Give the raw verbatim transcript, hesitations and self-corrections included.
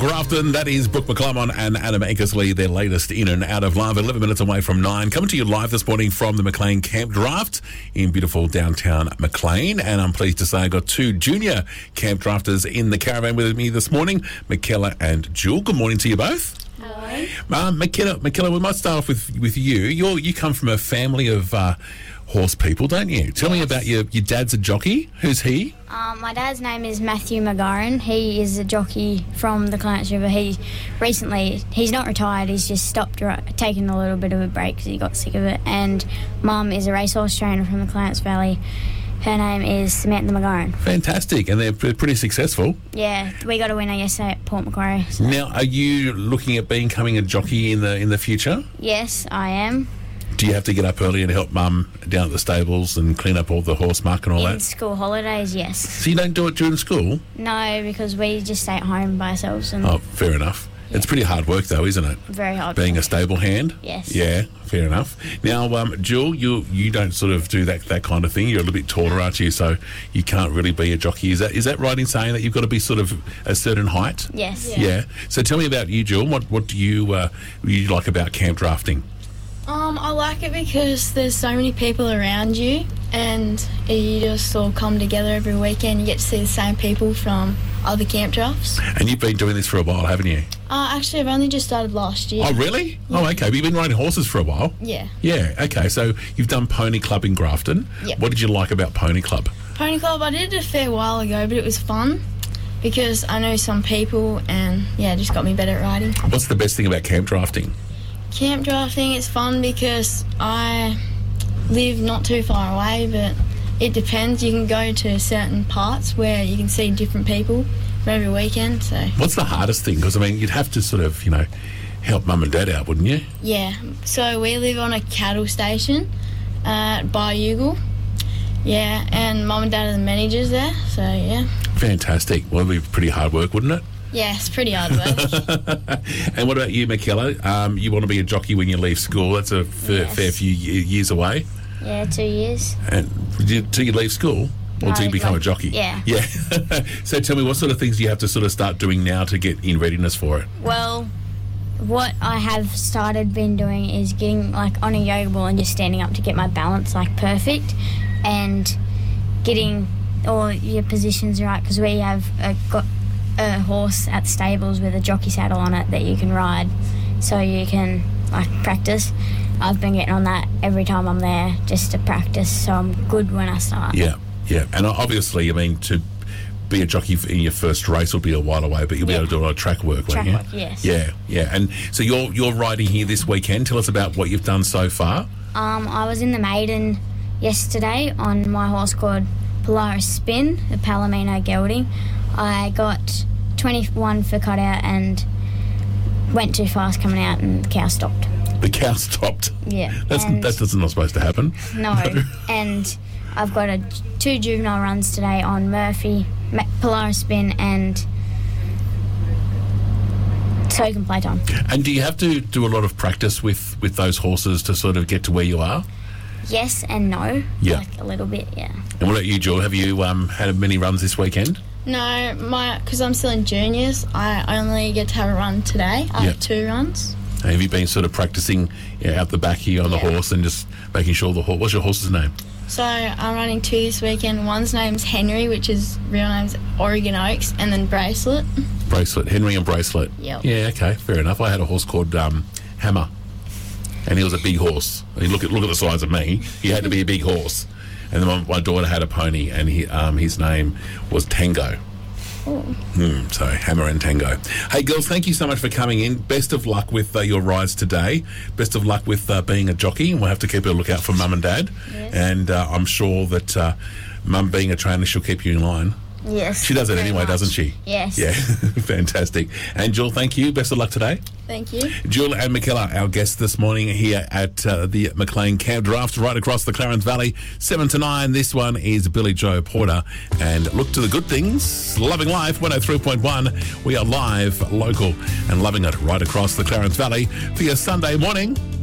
Grafton, that is Brooke McClellan and Adam Ankersley, their latest in and out of live, eleven minutes away from nine. Coming to you live this morning from the Maclean Camp Draft in beautiful downtown Maclean. And I'm pleased to say I've got two junior camp drafters in the caravan with me this morning, Michaela and Jewel. Good morning to you both. Hello. Um, Michaela, Michaela, we might start off with, with you. You're, you come from a family of uh, horse people, don't you? Tell yes. me about your, your dad's a jockey. Who's he? Um, my dad's name is Matthew McGarren. He is a jockey from the Clarence River. He recently, he's not retired, he's just stopped ri- taking a little bit of a break because he got sick of it. And Mum is a racehorse trainer from the Clarence Valley. Her name is Samantha McGarren. Fantastic, and they're p- pretty successful. Yeah, we got a winner yesterday at Port Macquarie. So. Now, are you looking at becoming a jockey in the in the future? Yes, I am. Do you have to get up early and help Mum down at the stables and clean up all the horse muck and all In that? school holidays, yes. So you don't do it during school? No, because we just stay at home by ourselves. And Oh, fair enough. Yeah. It's pretty hard work, though, isn't it? Very hard. Being work. a stable hand? Yes. Yeah, fair enough. Now, um, Jewel, you you don't sort of do that that kind of thing. You're a little bit taller, aren't you? So you can't really be a jockey. Is that is that right in saying that you've got to be sort of a certain height? Yes. Yeah. yeah. So tell me about you, Jewel. What what do you uh, you like about camp drafting? Um, I like it because there's so many people around you and you just all come together every weekend. You get to see the same people from other camp drafts. And you've been doing this for a while, haven't you? Uh, actually, I've only just started last year. Oh, really? Yeah. Oh, okay. But you've been riding horses for a while? Yeah. Yeah, okay. So you've done Pony Club in Grafton. Yep. What did you like about Pony Club? Pony Club, I did it a fair while ago, but it was fun because I know some people and, yeah, it just got me better at riding. What's the best thing about camp drafting? Camp drafting, it's fun because I live not too far away, but it depends. You can go to certain parts where you can see different people every weekend. So what's the hardest thing? Because, I mean, you'd have to sort of, you know, help Mum and Dad out, wouldn't you? Yeah. So we live on a cattle station at Baryugal. Yeah, and Mum and Dad are the managers there, so yeah. Fantastic. Well, it'd be pretty hard work, wouldn't it? Yeah, it's pretty hard work. And what about you, Michaela? Um, you want to be a jockey when you leave school. That's a fair, Yes. fair few ye- years away. Yeah, two years. And do you, do you leave school? Or No, do you become like- a jockey? yeah. Yeah. So tell me, what sort of things do you have to sort of start doing now to get in readiness for it? Well, what I have started been doing is getting like on a yoga ball and just standing up to get my balance like perfect, and getting all your positions right, because we have a, got a horse at the stables with a jockey saddle on it that you can ride, so you can like practice. I've been getting on that every time I'm there just to practice, so I'm good when I start. Yeah, yeah. And obviously, I mean, to be a jockey in your first race will be a while away, but you'll be Yeah. able to do a lot of track work, Track won't you? work, yes. Yeah, yeah. And so you're you're riding here this weekend. Tell us about what you've done so far. Um, I was in the maiden yesterday on my horse called Polaris Spin, the Palomino gelding. I got twenty-one for cutout and went too fast coming out, and the cow stopped. The cow stopped. Yeah. That's and that's not supposed to happen. No. And I've got a, two juvenile runs today on Murphy, Ma- Polaris Spin, and Token Playtime. And do you have to do a lot of practice with, with those horses to sort of get to where you are? Yes and no. Yeah. Like a little bit, yeah. And what about you, Joel? Have you um, had many runs this weekend? No, my because I'm still in juniors, I only get to have a run today. I Yeah. have two runs. Have you been sort of practicing yeah, out the back here on the Yeah. horse and just making sure the horse... What's your horse's name? So I'm running two this weekend. One's name's Henry, which is real name's Oregon Oaks, and then Bracelet. Bracelet. Henry and Bracelet. Yep. Yeah, okay, fair enough. I had a horse called um, Hammer, and he was a big horse. I mean, look at look at the size of me. He had to be a big horse. And then my, my daughter had a pony, and he, um, his name was Tango. Hmm, so Hammer and Tango. Hey, girls, thank you so much for coming in. Best of luck with uh, your rides today. Best of luck with uh, being a jockey. We'll have to keep a lookout for Mum and Dad. Yes. And uh, I'm sure that uh, Mum, being a trainer, she'll keep you in line. Yes. She does it very anyway, much. doesn't she? Yes. Yeah, fantastic. And Jewel, thank you. Best of luck today. Thank you. Jewel and Michaela, our guests this morning here at uh, the Maclean Camp Draft, right across the Clarence Valley, seven to nine. This one is Billy Joe Porter. And look to the good things. Loving Life, one oh three point one. We are live, local, and loving it right across the Clarence Valley for your Sunday morning.